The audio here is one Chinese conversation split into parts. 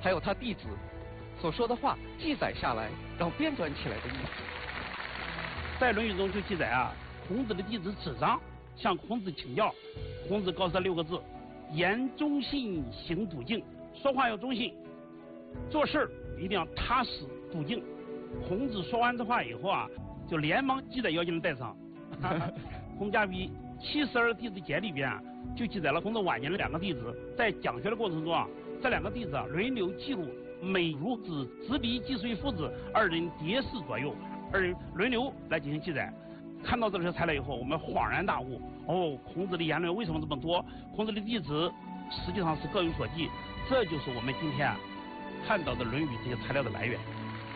还有他弟子所说的话记载下来，然后编纂起来的意思。 在《论语》中就记载啊，孔子的弟子子张向孔子请教，孔子告诉他6个字：言忠信，行笃敬。说话要忠信，做事一定要踏实笃敬。孔子说完这话以后啊，就连忙系在腰间的带上。孔家笔72弟子简里边啊，就记载了孔子晚年的2个弟子在讲学的过程中啊，这2个弟子啊轮流记录美如子执笔季遂父子2人叠侍左右，2人轮流来进行记载。看到这些材料以后，我们恍然大悟，孔子的言论为什么这么多？孔子的弟子实际上是各有所记，这就是我们今天看到的《论语》这些材料的来源。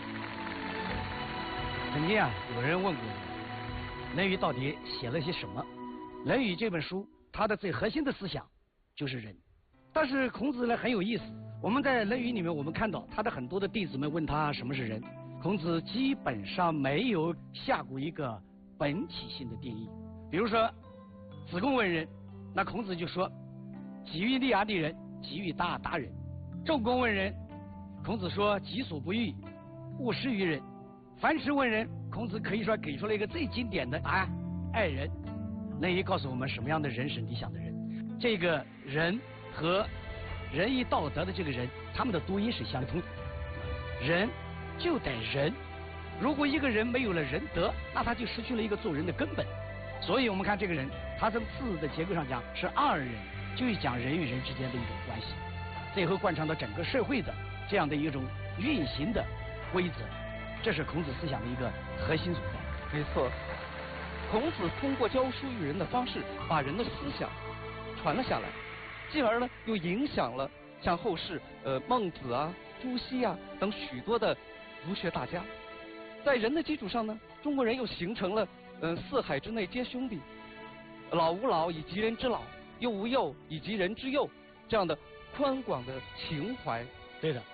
曾经有人问过我，《论语》到底写了些什么？《论语》这本书，它的最核心的思想就是仁。但是孔子呢很有意思，我们在《论语》里面，我们看到他的很多的弟子们问他什么是仁，孔子基本上没有下过一个本体性的定义。比如说，子贡问仁，那孔子就说：己欲立而立人，己欲达而达人。仲弓问仁，孔子说：己所不欲，勿施于人。樊迟问仁，孔子可以说给出了一个最经典的答案：爱人。论语告诉我们什么样的人是理想的人。这个人和仁义道德的这个人，他们的读音是相通的。人就得仁，如果一个人没有了仁德，那他就失去了一个做人的根本。所以我们看这个人，他从字的结构上讲是二人，就是讲人与人之间的一种关系，最后贯穿到整个社会的这样的一种运行的规则，这是孔子思想的一个核心所在。 没错，孔子通过教书育人的方式，把人的思想传了下来，进而呢又影响了像后世孟子啊、朱熹啊等许多的儒学大家。在人的基础上呢，中国人又形成了四海之内皆兄弟，老吾老以及人之老，幼吾幼以及人之幼，这样的宽广的情怀。 对的，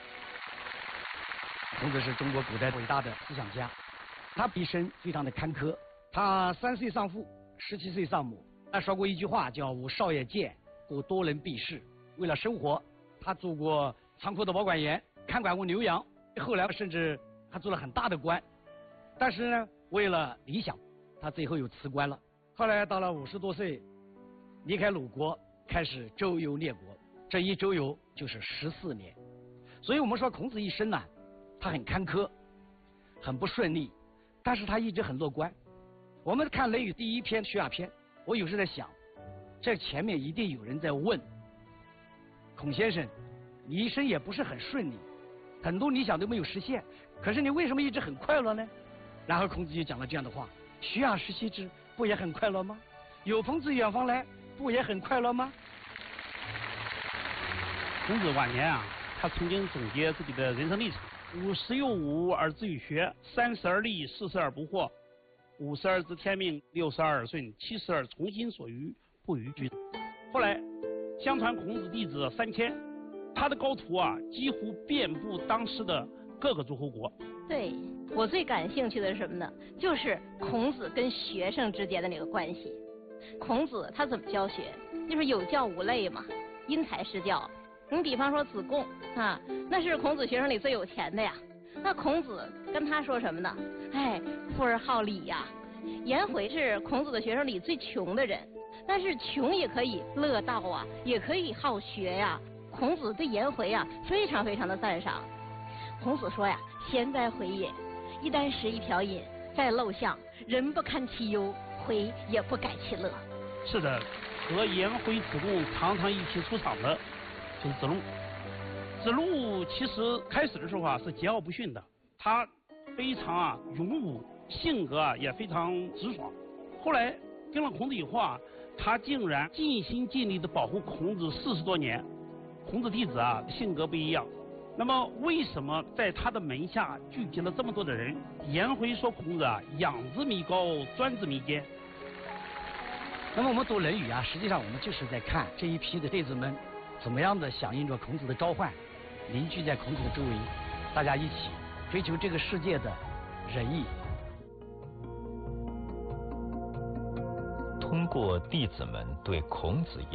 孔子是中国古代伟大的思想家，他一生非常的坎坷。他3岁丧父，17岁丧母。他说过一句话叫“吾少也贱，故多人鄙视”。为了生活，他做过仓库的保管员，看管过牛羊，后来甚至还做了很大的官。但是呢，为了理想，他最后又辞官了。后来到了50多岁，离开鲁国，开始周游列国。这一周游就是14年。所以我们说孔子一生呢，他很坎坷，很不顺利，但是他一直很乐观。我们看《论语》第1篇《学而篇》，我有时在想，这前面一定有人在问孔先生，你一生也不是很顺利，很多理想都没有实现，可是你为什么一直很快乐呢？然后孔子就讲了这样的话：学而时习之，不也很快乐吗？有朋自远方来，不也很快乐吗？ 孔子晚年啊，他曾经总结自己的人生历程：50有5而志于学，30而立，40而不惑，50而知天命，60而耳顺，70而从心所欲，不逾矩。后来，相传孔子弟子3000，他的高徒啊，几乎遍布当时的各个诸侯国。 对，我最感兴趣的是什么呢？就是孔子跟学生之间的那个关系。孔子他怎么教学？就是有教无类嘛，因材施教。你比方说子贡啊，那是孔子学生里最有钱的呀。那孔子跟他说什么呢？哎，富而好礼呀。颜回是孔子的学生里最穷的人，但是穷也可以乐道啊，也可以好学呀。孔子对颜回啊非常非常的赞赏。孔子说呀：“贤哉回也！一箪食，一瓢饮，在陋巷，人不堪其忧，回也不改其乐。” 是的，和颜回、子贡常常一起出场的就是子路。子路其实开始的时候啊是桀骜不驯的，他非常勇武，性格也非常直爽。后来跟了孔子以后啊，他竟然尽心尽力的保护孔子40多年。孔子弟子啊性格不一样，那么为什么在他的门下聚集了这么多的人？颜回说孔子啊养之弥高，专之弥坚。 那么我们读《论语》啊，实际上我们就是在看这一批的弟子们怎么样的响应着孔子的召唤，凝聚在孔子的周围，大家一起追求这个世界的仁义。 通过弟子们对孔子